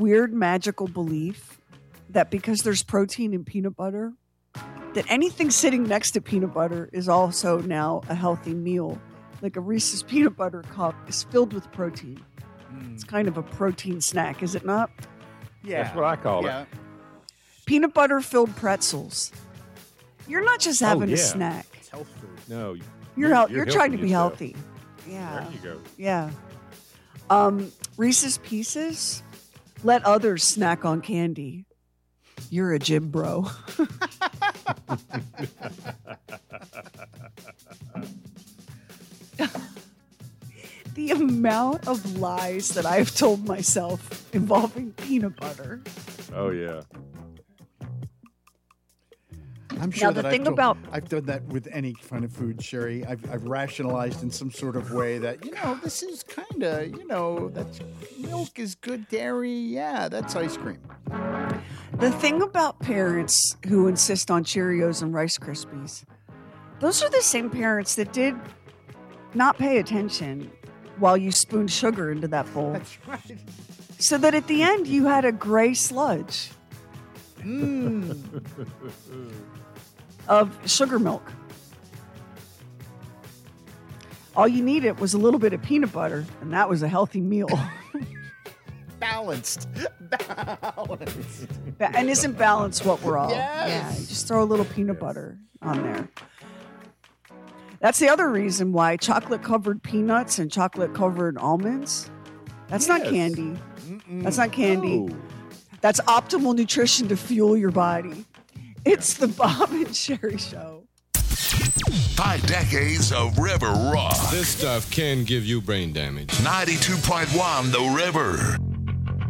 weird magical belief that because there's protein in peanut butter, that anything sitting next to peanut butter is also now a healthy meal. Like a Reese's peanut butter cup is filled with protein. It's kind of a protein snack, is it not? Yeah. That's what I call it. Peanut butter filled pretzels. You're not just having a snack. It's health food. No, You're trying to be yourself. healthy. Yeah. There you go. Yeah. Reese's Pieces. Let others snack on candy. You're a gym bro. The amount of lies that I've told myself involving peanut butter. Oh, yeah. I'm sure the that thing I've done that with any kind of food, Sherry. I've rationalized in some sort of way that, this is kind of, that's milk is good dairy. Yeah, that's ice cream. The thing about parents who insist on Cheerios and Rice Krispies, those are the same parents that did not pay attention while you spooned sugar into that bowl. That's right. So that at the end you had a gray sludge of sugar milk. All you needed was a little bit of peanut butter, and that was a healthy meal. Balanced. And isn't balance what we're all? Yes. Yeah, you just throw a little peanut butter on there. That's the other reason why chocolate-covered peanuts and chocolate-covered almonds, that's not candy. That's not candy. No. That's optimal nutrition to fuel your body. It's the Bob and Sherry Show. 5 decades of River Rock. This stuff can give you brain damage. 92.1 The River.